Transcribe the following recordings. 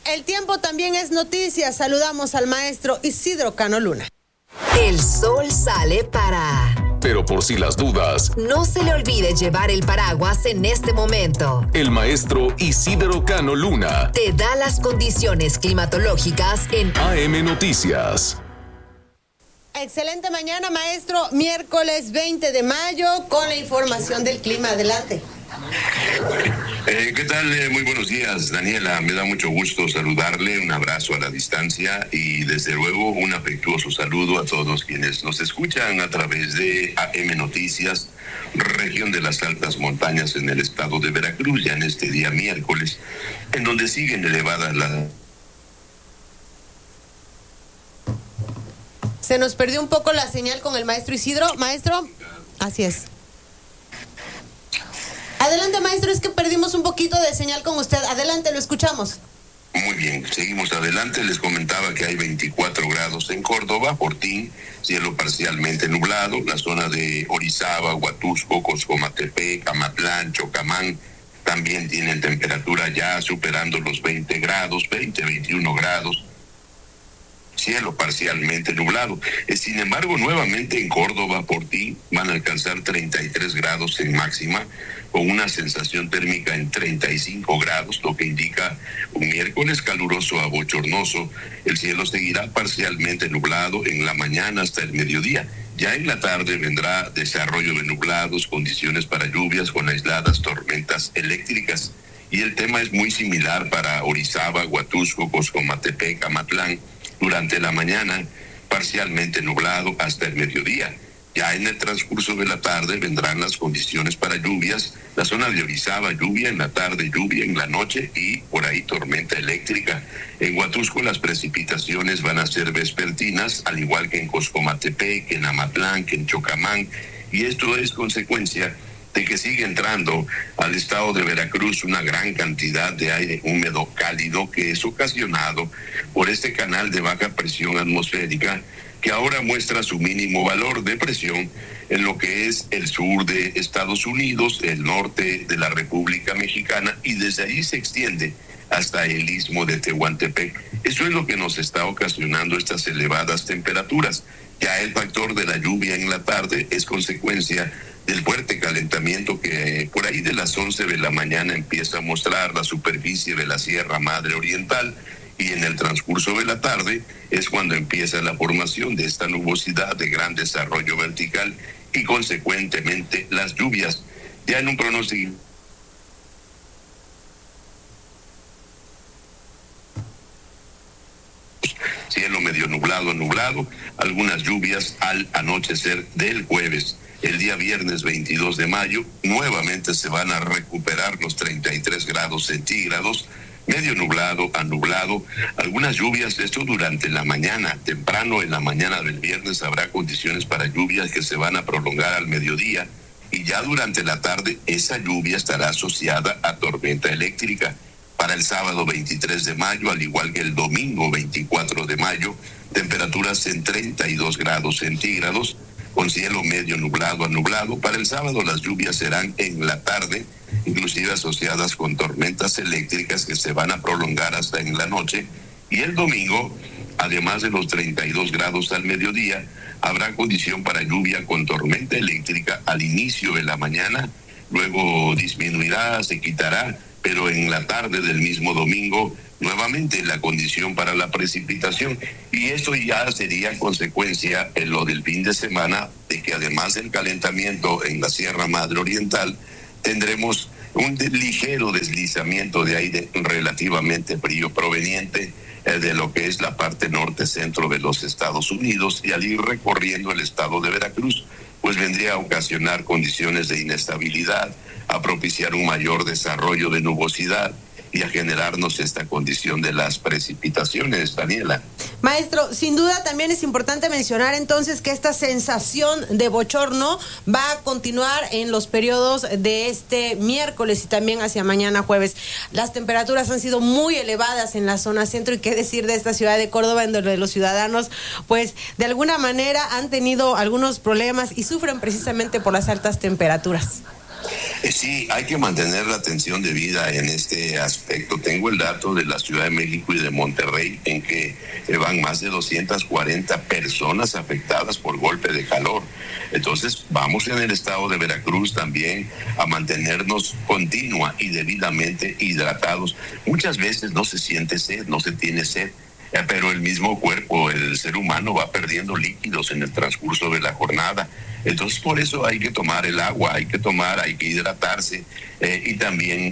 El tiempo también es noticia. Saludamos al maestro Isidro Cano Luna. El sol sale para... Pero por si las dudas, no se le olvide llevar el paraguas en este momento. El maestro Isidro Cano Luna te da las condiciones climatológicas en AM Noticias. Excelente mañana, maestro. Miércoles 20 de mayo con la información del clima. Adelante. ¿Qué tal? Muy buenos días, Daniela. Me da mucho gusto saludarle, un abrazo a la distancia y desde luego un afectuoso saludo a todos quienes nos escuchan a través de AM Noticias, región de las altas montañas en el estado de Veracruz, ya en este día miércoles, en donde siguen elevadas las... Se nos perdió un poco la señal con el maestro Isidro. Maestro, así es. Adelante, maestro, es que perdimos un poquito de señal con usted. Adelante, lo escuchamos. Muy bien, seguimos adelante. Les comentaba que hay 24 grados en Córdoba, Fortín, cielo parcialmente nublado. La zona de Orizaba, Huatusco, Coscomatepec, Amatlán, Chocamán, también tienen temperatura ya superando los 20 grados, 21 grados. Cielo parcialmente nublado. Sin embargo, nuevamente en Córdoba, por ti, van a alcanzar 33 grados en máxima, con una sensación térmica en 35 grados, lo que indica un miércoles caluroso a bochornoso. El cielo seguirá parcialmente nublado en la mañana hasta el mediodía. Ya en la tarde vendrá desarrollo de nublados, condiciones para lluvias con aisladas tormentas eléctricas. Y el tema es muy similar para Orizaba, Huatusco, Coscomatepec, Amatlán. Durante la mañana, parcialmente nublado hasta el mediodía. Ya en el transcurso de la tarde vendrán las condiciones para lluvias. La zona de Orizaba, lluvia en la tarde, lluvia en la noche y por ahí tormenta eléctrica. En Huatusco las precipitaciones van a ser vespertinas, al igual que en Coscomatepec, en Amatlán, que en Chocamán. Y esto es consecuencia de que sigue entrando al estado de Veracruz una gran cantidad de aire húmedo cálido que es ocasionado por este canal de baja presión atmosférica que ahora muestra su mínimo valor de presión en lo que es el sur de Estados Unidos, el norte de la República Mexicana y desde ahí se extiende hasta el istmo de Tehuantepec. Eso es lo que nos está ocasionando estas elevadas temperaturas. Ya el factor de la lluvia en la tarde es consecuencia del fuerte calentamiento que por ahí de las 11 de la mañana empieza a mostrar la superficie de la Sierra Madre Oriental y en el transcurso de la tarde es cuando empieza la formación de esta nubosidad de gran desarrollo vertical y consecuentemente las lluvias. Ya en un pronóstico cielo medio nublado, algunas lluvias al anochecer del jueves. El día viernes 22 de mayo, nuevamente se van a recuperar los 33 grados centígrados, medio nublado a nublado, algunas lluvias, esto durante la mañana, temprano en la mañana del viernes habrá condiciones para lluvias que se van a prolongar al mediodía y ya durante la tarde esa lluvia estará asociada a tormenta eléctrica. Para el sábado 23 de mayo, al igual que el domingo 24 de mayo, temperaturas en 32 grados centígrados, con cielo medio nublado a nublado. Para el sábado las lluvias serán en la tarde, inclusive asociadas con tormentas eléctricas que se van a prolongar hasta en la noche. Y el domingo, además de los 32 grados al mediodía, habrá condición para lluvia con tormenta eléctrica al inicio de la mañana, luego disminuirá, se quitará, pero en la tarde del mismo domingo nuevamente la condición para la precipitación y eso ya sería consecuencia en lo del fin de semana de que además del calentamiento en la Sierra Madre Oriental tendremos un ligero deslizamiento de aire relativamente frío proveniente de lo que es la parte norte centro de los Estados Unidos y al ir recorriendo el estado de Veracruz pues vendría a ocasionar condiciones de inestabilidad, a propiciar un mayor desarrollo de nubosidad y a generarnos esta condición de las precipitaciones, Daniela. Maestro, sin duda también es importante mencionar entonces que esta sensación de bochorno va a continuar en los periodos de este miércoles y también hacia mañana jueves. Las temperaturas han sido muy elevadas en la zona centro y qué decir de esta ciudad de Córdoba en donde los ciudadanos pues de alguna manera han tenido algunos problemas y sufren precisamente por las altas temperaturas. Sí, hay que mantener la atención debida en este aspecto. Tengo el dato de la Ciudad de México y de Monterrey en que van más de 240 personas afectadas por golpe de calor. Entonces, vamos en el estado de Veracruz también a mantenernos continua y debidamente hidratados. Muchas veces no se siente sed, no se tiene sed, pero el mismo cuerpo, el ser humano, va perdiendo líquidos en el transcurso de la jornada. Entonces, por eso hay que tomar el agua, hay que hidratarse y también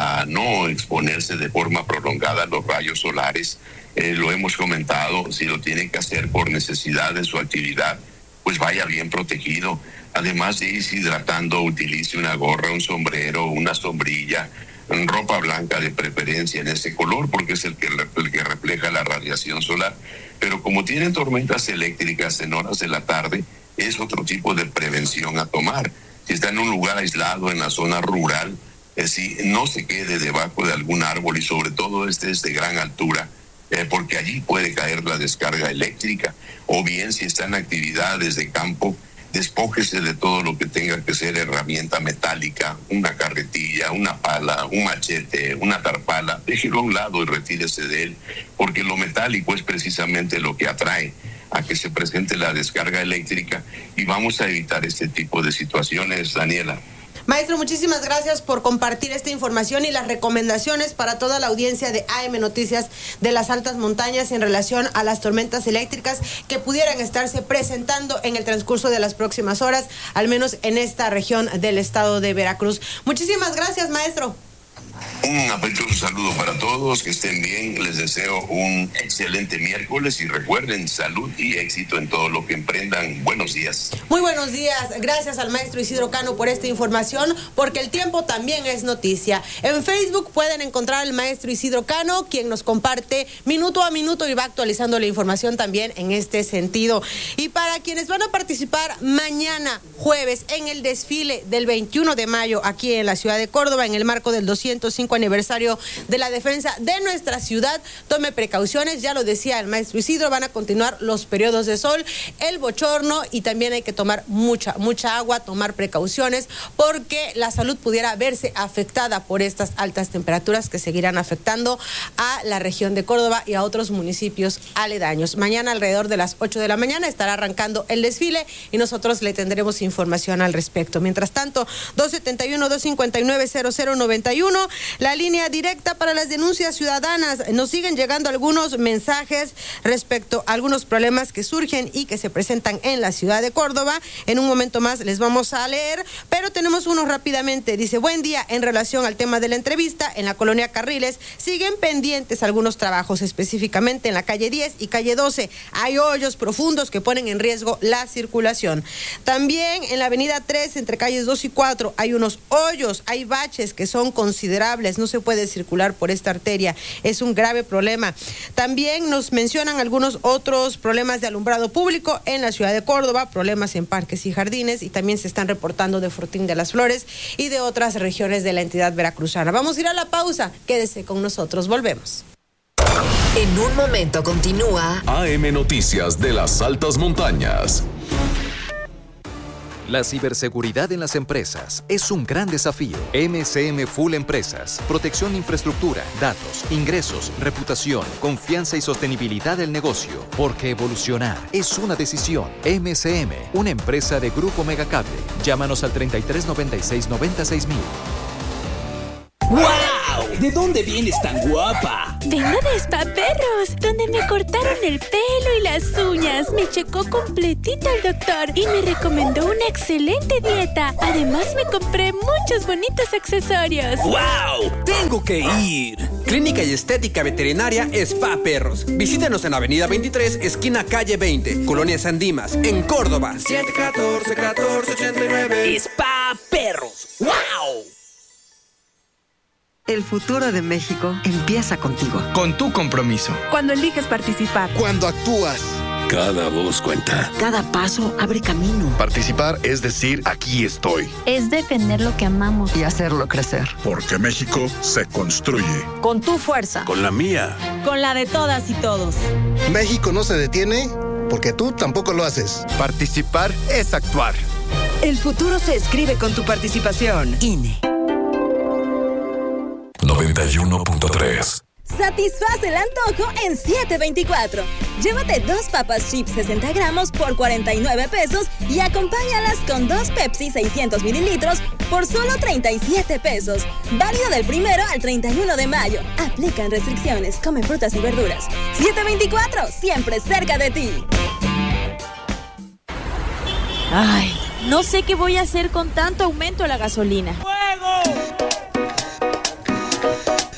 no exponerse de forma prolongada a los rayos solares. Lo hemos comentado, si lo tienen que hacer por necesidad de su actividad, pues vaya bien protegido. Además de irse hidratando, utilice una gorra, un sombrero, una sombrilla, ropa blanca de preferencia en ese color, porque es el que refleja la radiación solar. Pero como tienen tormentas eléctricas en horas de la tarde, es otro tipo de prevención a tomar. Si está en un lugar aislado, en la zona rural, no se quede debajo de algún árbol y sobre todo es de gran altura, porque allí puede caer la descarga eléctrica. O bien, si está en actividades de campo, despójese de todo lo que tenga que ser herramienta metálica, una carretilla, una pala, un machete, una tarpala, déjelo a un lado y retírese de él, porque lo metálico es precisamente lo que atrae a que se presente la descarga eléctrica y vamos a evitar este tipo de situaciones, Daniela. Maestro, muchísimas gracias por compartir esta información y las recomendaciones para toda la audiencia de AM Noticias de las altas montañas en relación a las tormentas eléctricas que pudieran estarse presentando en el transcurso de las próximas horas, al menos en esta región del estado de Veracruz. Muchísimas gracias, maestro. Un afectuoso saludo para todos, que estén bien, les deseo un excelente miércoles y recuerden, salud y éxito en todo lo que emprendan. Buenos días. Muy buenos días, gracias al maestro Isidro Cano por esta información, porque el tiempo también es noticia. En Facebook pueden encontrar al maestro Isidro Cano, quien nos comparte minuto a minuto y va actualizando la información también en este sentido. Y para quienes van a participar mañana jueves en el desfile del 21 de mayo aquí en la ciudad de Córdoba, en el marco del 205 aniversario de la defensa de nuestra ciudad, tome precauciones, ya lo decía el maestro Isidro, van a continuar los periodos de sol, el bochorno y también hay que tomar mucha agua, tomar precauciones porque la salud pudiera verse afectada por estas altas temperaturas que seguirán afectando a la región de Córdoba y a otros municipios aledaños. Mañana alrededor de las 8 de la mañana estará arrancando el desfile y nosotros le tendremos información al respecto. Mientras tanto, 271-259-0091, la línea directa para las denuncias ciudadanas. Nos siguen llegando algunos mensajes respecto a algunos problemas que surgen y que se presentan en la ciudad de Córdoba. En un momento más les vamos a leer, pero tenemos uno rápidamente. Dice, buen día, en relación al tema de la entrevista, en la colonia Carriles siguen pendientes algunos trabajos, específicamente en la calle 10 y calle 12. Hay hoyos profundos que ponen en riesgo la circulación. También en la avenida 3, entre calles 2 y 4, hay unos hoyos, hay baches que son considerables. No se puede circular por esta arteria, es un grave problema. También nos mencionan algunos otros problemas de alumbrado público en la ciudad de Córdoba, problemas en parques y jardines, y también se están reportando de Fortín de las Flores y de otras regiones de la entidad veracruzana. Vamos a ir a la pausa, quédese con nosotros, volvemos. En un momento continúa AM Noticias de las altas montañas. La ciberseguridad en las empresas es un gran desafío. MCM Full Empresas. Protección de infraestructura, datos, ingresos, reputación, confianza y sostenibilidad del negocio. Porque evolucionar es una decisión. MCM, una empresa de Grupo Megacable. Llámanos al 3396-96000. ¡Wow! ¿De dónde vienes tan guapa? Vengo de Spa Perros, donde me cortaron el pelo y las uñas. Me checó completito el doctor y me recomendó una excelente dieta. Además, me compré muchos bonitos accesorios. ¡Wow! ¡Tengo que ir! Clínica y Estética Veterinaria Spa Perros. Visítanos en Avenida 23, esquina calle 20, Colonia San Dimas, en Córdoba. 714-1489. Spa Perros. ¡Wow! El futuro de México empieza contigo. Con tu compromiso. Cuando eliges participar. Cuando actúas. Cada voz cuenta. Cada paso abre camino. Participar es decir, aquí estoy. Es defender lo que amamos. Y hacerlo crecer. Porque México se construye. Con tu fuerza. Con la mía. Con la de todas y todos. México no se detiene porque tú tampoco lo haces. Participar es actuar. El futuro se escribe con tu participación. INE. 91.3. Satisface el antojo en 724. Llévate 2 papas chips 60 gramos por 49 pesos y acompáñalas con 2 Pepsi 600 mililitros por solo 37 pesos. Válido del 1 al 31 de mayo. Aplican restricciones. Come frutas y verduras. 724, siempre cerca de ti. Ay, no sé qué voy a hacer con tanto aumento a la gasolina.